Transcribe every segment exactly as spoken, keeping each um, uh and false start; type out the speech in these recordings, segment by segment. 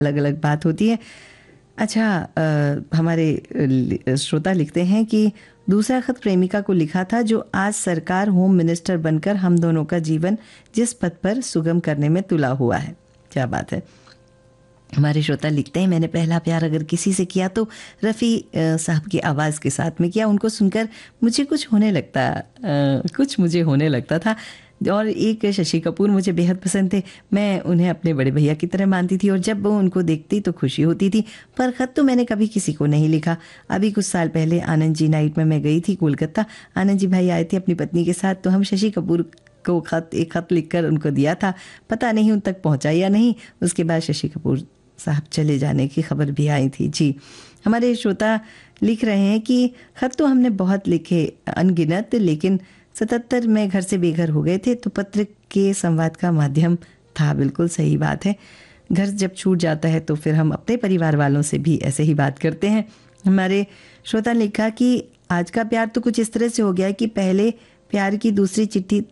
अलग अलग बात होती है। अच्छा, आ, हमारे श्रोता लिखते हैं कि दूसरा खत प्रेमिका को लिखा था, जो आज सरकार होम मिनिस्टर बनकर हम दोनों का जीवन जिस पद पर सुगम करने में तुला हुआ है। क्या बात है। हमारे श्रोता लिखते हैं, मैंने पहला प्यार अगर किसी से किया तो रफ़ी साहब की आवाज़ के साथ में किया। उनको सुनकर मुझे कुछ होने लगता आ, कुछ मुझे होने लगता था। और एक शशि कपूर मुझे बेहद पसंद थे। मैं उन्हें अपने बड़े भैया की तरह मानती थी और जब वो उनको देखती तो खुशी होती थी। पर ख़त तो मैंने कभी किसी को नहीं लिखा। अभी कुछ साल पहले आनंद जी नाइट में मैं गई थी कोलकाता। आनंद जी भाई आए थे अपनी पत्नी के साथ, तो हम शशि कपूर को खत एक ख़त लिखकर उनको दिया था। पता नहीं उन तक पहुँचा या नहीं। उसके बाद शशि कपूर साहब चले जाने की खबर भी आई थी। जी, हमारे श्रोता लिख रहे हैं कि ख़त तो हमने बहुत लिखे अनगिनत, लेकिन सतहत्तर में घर से बेघर हो गए थे तो पत्र के संवाद का माध्यम था। बिल्कुल सही बात है। घर जब छूट जाता है तो फिर हम अपने परिवार वालों से भी ऐसे ही बात करते हैं। हमारे श्रोता ने लिखा कि आज का प्यार तो कुछ इस तरह से हो गया कि पहले प्यार की दूसरी चिट्ठी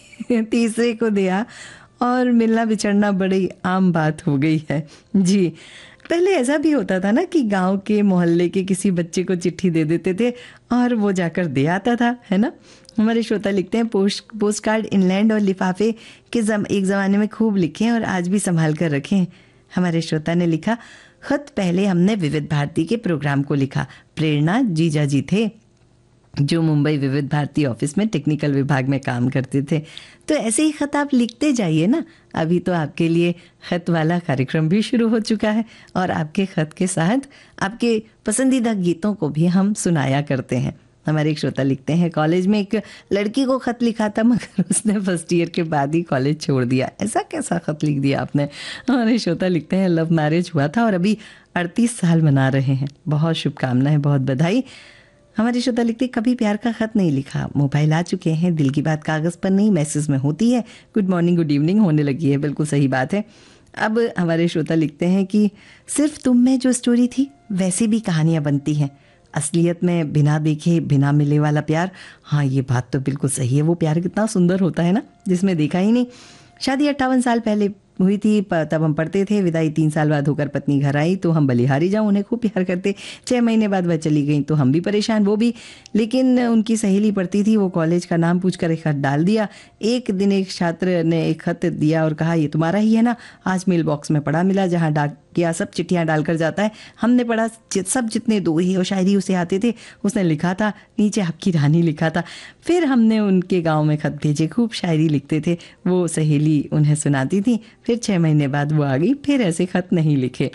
तीसरे को दिया और मिलना बिछड़ना बड़ी आम बात हो गई है। जी, पहले ऐसा भी होता था ना कि गांव के मोहल्ले के किसी बच्चे को चिट्ठी दे देते थे और वो जाकर दे आता था, है ना। हमारे श्रोता लिखते हैं, पोस्ट पोस्ट कार्ड इंग्लैंड और लिफाफे के जम, एक ज़माने में खूब लिखे और आज भी संभाल कर रखें। हमारे श्रोता ने लिखा, खत पहले हमने विविध भारती के प्रोग्राम को लिखा। प्रेरणा जीजा जी थे जो मुंबई विविध भारती ऑफिस में टेक्निकल विभाग में काम करते थे। तो ऐसे ही खत आप लिखते जाइए ना। अभी तो आपके लिए खत वाला कार्यक्रम भी शुरू हो चुका है और आपके खत के साथ आपके पसंदीदा गीतों को भी हम सुनाया करते हैं। हमारे एक श्रोता लिखते हैं, कॉलेज में एक लड़की को खत लिखा था मगर उसने फर्स्ट ईयर के बाद ही कॉलेज छोड़ दिया। ऐसा कैसा खत लिख दिया आपने। हमारे श्रोता लिखते हैं, लव मैरिज हुआ था और अभी अड़तीस साल मना रहे हैं। बहुत शुभकामनाएं, बहुत बधाई। हमारे श्रोता लिखते, कभी प्यार का खत नहीं लिखा। मोबाइल आ चुके हैं, दिल की बात कागज़ पर नहीं मैसेज में होती है। गुड मॉर्निंग गुड इवनिंग होने लगी है। बिल्कुल सही बात है। अब हमारे श्रोता लिखते हैं कि सिर्फ तुम में जो स्टोरी थी वैसी भी कहानियाँ बनती हैं। असलियत में बिना देखे बिना मिले वाला प्यार, हाँ ये बात तो बिल्कुल सही है। वो प्यार कितना सुंदर होता है ना, जिसमें देखा ही नहीं। शादी अट्ठावन साल पहले हुई थी, तब हम पढ़ते थे। विदाई तीन साल बाद होकर पत्नी घर आई तो हम बलिहारी जाऊँ, उन्हें खूब प्यार करते। छः महीने बाद वह चली गई तो हम भी परेशान, वो भी। लेकिन उनकी सहेली पढ़ती थी, वो कॉलेज का नाम पूछकर एक खत डाल दिया। एक दिन एक छात्र ने एक खत दिया और कहा, ये तुम्हारा ही है ना। आज मेल बॉक्स में पढ़ा मिला, जहाँ डाक क्या सब चिट्ठियाँ डालकर जाता है। हमने पढ़ा सब जितने दोहे और शायरी उसे आते थे उसने लिखा था, नीचे आपकी रानी लिखा था। फिर हमने उनके गांव में खत भेजे, खूब शायरी लिखते थे। वो सहेली उन्हें सुनाती थी। फिर छः महीने बाद वो आ गई, फिर ऐसे खत नहीं लिखे।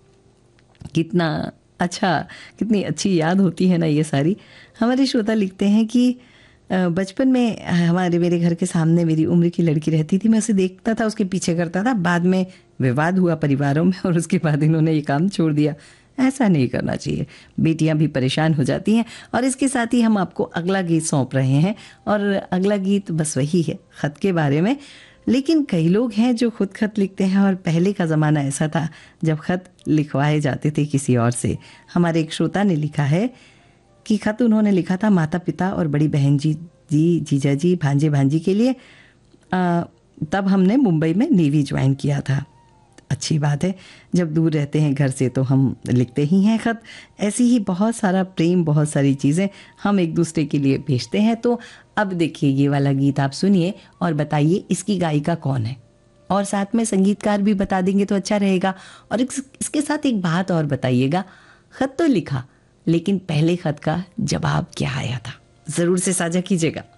कितना अच्छा, कितनी अच्छी याद होती है ना ये सारी। हमारे श्रोता लिखते हैं कि बचपन में हमारे मेरे घर के सामने मेरी उम्र की लड़की रहती थी। मैं उसे देखता था, उसके पीछे करता था। बाद में विवाद हुआ परिवारों में और उसके बाद इन्होंने ये काम छोड़ दिया। ऐसा नहीं करना चाहिए, बेटियां भी परेशान हो जाती हैं। और इसके साथ ही हम आपको अगला गीत सौंप रहे हैं और अगला गीत बस वही है, खत के बारे में। लेकिन कई लोग हैं जो खुद खत लिखते हैं और पहले का ज़माना ऐसा था जब खत लिखवाए जाते थे किसी और से। हमारे एक श्रोता ने लिखा है कि खत उन्होंने लिखा था माता पिता और बड़ी बहन जी जी जीजा जी भांजे भांजी के लिए। आ, तब हमने मुंबई में नेवी ज्वाइन किया था। अच्छी बात है, जब दूर रहते हैं घर से तो हम लिखते ही हैं खत। ऐसी ही बहुत सारा प्रेम, बहुत सारी चीज़ें हम एक दूसरे के लिए भेजते हैं। तो अब देखिए ये वाला गीत आप सुनिए और बताइए इसकी गायिका कौन है, और साथ में संगीतकार भी बता देंगे तो अच्छा रहेगा। और इस, इसके साथ एक बात और बताइएगा, खत तो लिखा लेकिन पहले खत का जवाब क्या आया था, ज़रूर से साझा कीजिएगा।